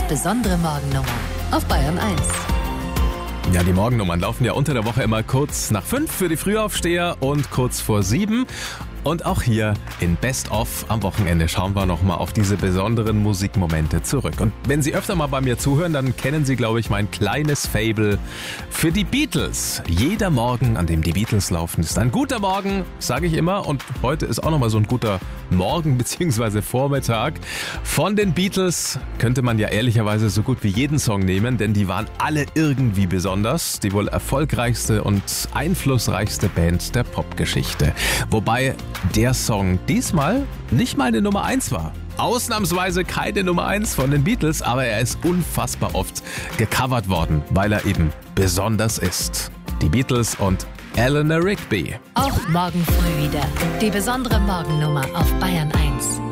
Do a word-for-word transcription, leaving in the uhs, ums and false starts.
Besondere Morgennummer auf Bayern eins. Ja, die Morgennummern laufen ja unter der Woche immer kurz nach fünf für die Frühaufsteher und kurz vor sieben. Und auch hier in Best of am Wochenende schauen wir nochmal auf diese besonderen Musikmomente zurück. Und wenn Sie öfter mal bei mir zuhören, dann kennen Sie, glaube ich, mein kleines Faible für die Beatles. Jeder Morgen, an dem die Beatles laufen, ist ein guter Morgen, sage ich immer. Und heute ist auch nochmal so ein guter Morgen bzw. Vormittag. Von den Beatles könnte man ja ehrlicherweise so gut wie jeden Song nehmen, denn die waren alle irgendwie besonders. Die wohl erfolgreichste und einflussreichste Band der Popgeschichte. Wobei der Song diesmal nicht mal eine Nummer eins war. Ausnahmsweise keine Nummer eins von den Beatles, aber er ist unfassbar oft gecovert worden, weil er eben besonders ist. Die Beatles und Eleanor Rigby. Auch morgen früh wieder die besondere Morgennummer auf Bayern eins.